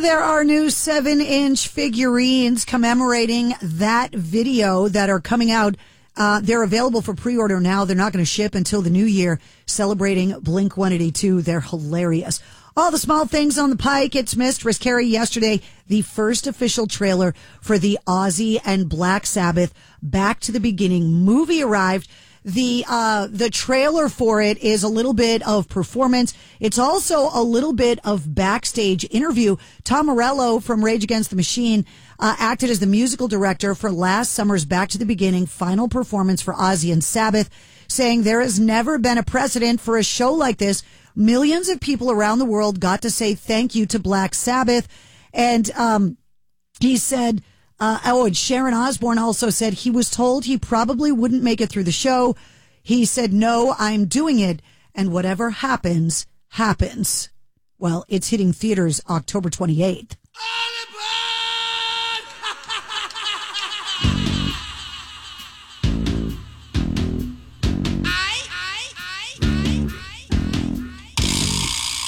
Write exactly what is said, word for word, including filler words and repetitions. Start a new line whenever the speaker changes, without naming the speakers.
there are new seven-inch figurines commemorating that video that are coming out. Uh, they're available for pre-order now. They're not going to ship until the new year, celebrating Blink one eighty-two. They're hilarious. All the small things on the pike. It's missed. Riz Carey yesterday, the first official trailer for the Ozzy and Black Sabbath Back to the Beginning movie arrived. The uh the trailer for it is a little bit of performance. It's also a little bit of backstage interview. Tom Morello from Rage Against the Machine uh, acted as the musical director for last summer's Back to the Beginning final performance for Ozzy and Sabbath, saying there has never been a precedent for a show like this. Millions of people around the world got to say thank you to Black Sabbath. And um he said... Uh, oh, and Sharon Osbourne also said he was told he probably wouldn't make it through the show. He said, no, I'm doing it, and whatever happens, happens. Well, it's hitting theaters October twenty-eighth.